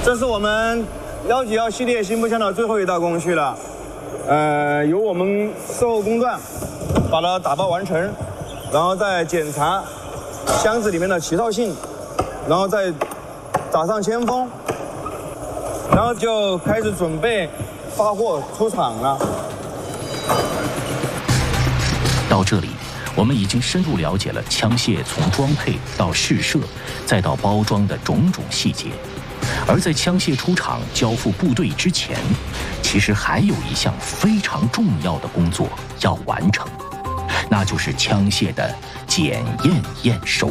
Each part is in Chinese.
这是我们191系列新步枪的最后一道工序了。由我们售后工段把它打包完成，然后再检查箱子里面的起套性，然后再打上铅封，然后就开始准备发货出厂了。 到这里，我们已经深入了解了枪械从装配到试射，再到包装的种种细节。而在枪械出厂交付部队之前，其实还有一项非常重要的工作要完成，那就是枪械的检验验收。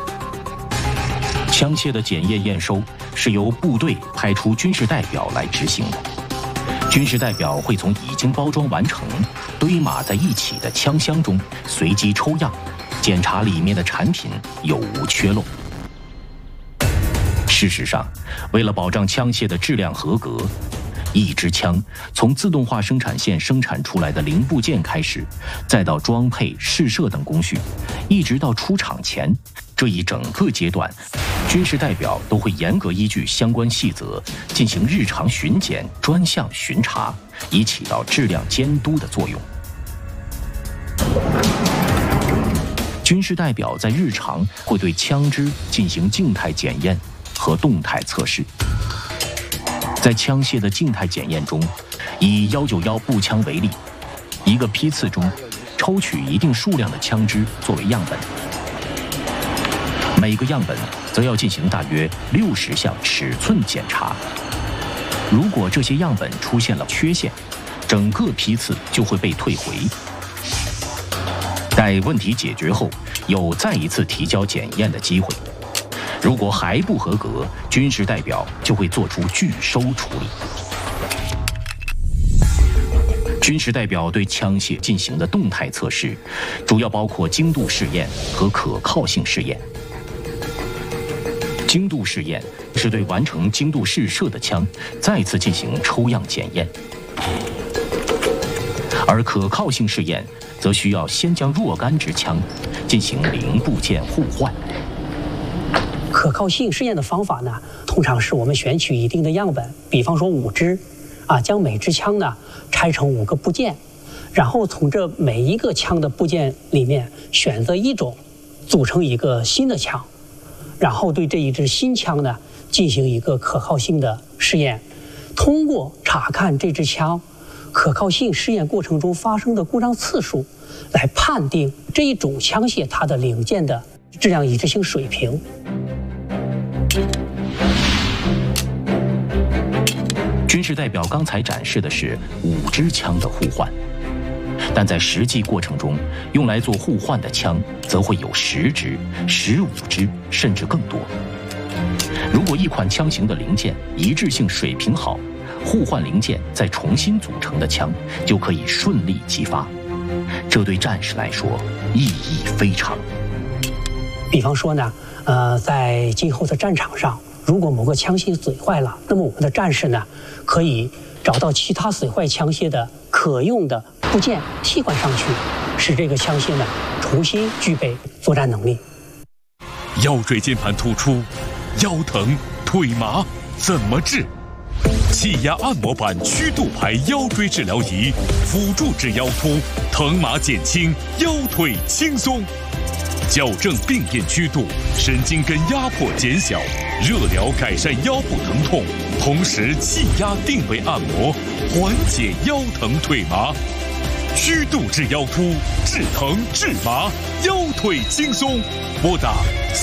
枪械的检验验收是由部队派出军事代表来执行的。军事代表会从已经包装完成、堆码在一起的枪箱中随机抽样，检查里面的产品有无缺漏。事实上，为了保障枪械的质量合格，一支枪从自动化生产线生产出来的零部件开始，再到装配、试射等工序，一直到出厂前，这一整个阶段，军事代表都会严格依据相关细则进行日常巡检、专项巡查，以起到质量监督的作用。军事代表在日常会对枪支进行静态检验和动态测试。在枪械的静态检验中，以191步枪为例，一个批次中抽取一定数量的枪支作为样本，每个样本则要进行大约60项尺寸检查。如果这些样本出现了缺陷，整个批次就会被退回。待问题解决后，有再一次提交检验的机会。如果还不合格，军事代表就会做出拒收处理。军事代表对枪械进行的动态测试，主要包括精度试验和可靠性试验。精度试验是对完成精度试射的枪再次进行抽样检验，而可靠性试验则需要先将若干支枪进行零部件互换。 可靠性试验的方法呢，通常是我们选取一定的样本，比方说5支，将每支枪呢拆成5个部件，然后从这每一个枪的部件里面选择一种，组成一个新的枪，然后对这一支新枪呢进行一个可靠性的试验，通过查看这支枪可靠性试验过程中发生的故障次数，来判定这一种枪械它的零件的质量一致性水平。 军事代表刚才展示的是5支枪的互换，但在实际过程中，用来做互换的枪则会有10支、15支，甚至更多。如果一款枪型的零件一致性水平好，互换零件再重新组成的枪就可以顺利激发，这对战士来说意义非常。 比方说呢，在今后的战场上，如果某个枪械损坏了，那么我们的战士呢，可以找到其他损坏枪械的可用的部件替换上去，使这个枪械呢重新具备作战能力。 腰椎间盘突出、腰疼、腿麻怎么治？气压按摩板曲度排腰椎治疗仪，辅助治腰突，疼麻减轻，腰腿轻松。矫正病变曲度，神经根压迫减小，热疗改善腰部疼痛，同时气压定位按摩，缓解腰疼腿麻。曲度治腰突，治疼治麻，腰腿轻松。拨打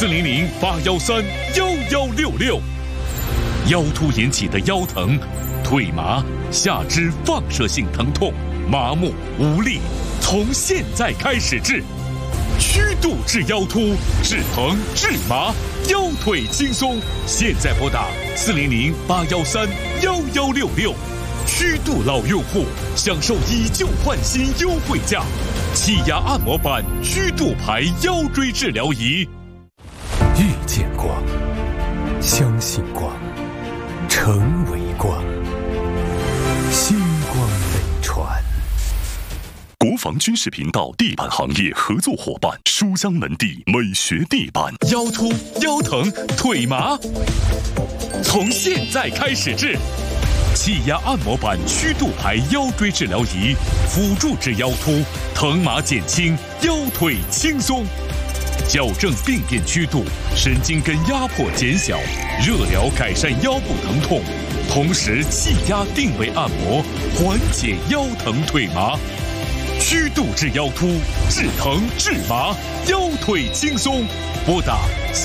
400-813-1166。腰突引起的腰疼、腿麻、下肢放射性疼痛、麻木无力，从现在开始治。曲度治腰突，治疼治麻，腰腿轻松。现在拨打400-813-1166。曲度老用户享受以旧换新优惠价，气压按摩板曲度排腰椎治疗仪。 遇见光，相信光，成为光，星光北传。 国防军事频道地板行业合作伙伴书香门第美学地板，腰突、腰疼、腿麻，从现在开始治。气压按摩板曲度牌腰椎治疗仪，辅助治腰突，疼麻减轻，腰腿轻松。矫正病变曲度，神经根压迫减小，热疗改善腰部疼痛，同时气压定位按摩，缓解腰疼腿麻。曲度治腰突，治疼治麻，腰腿轻松。拨打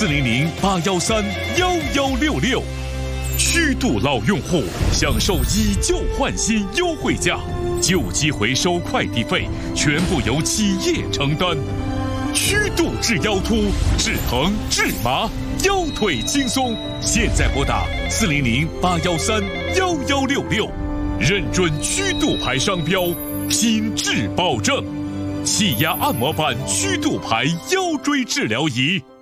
400-813-1166。曲度老用户享受以旧换新优惠价，旧机回收快递费全部由企业承担。曲度治腰突，治疼治麻，腰腿轻松。现在拨打400-813-1166，认准曲度牌商标，品质保证。气压按摩板曲度牌腰椎治疗仪。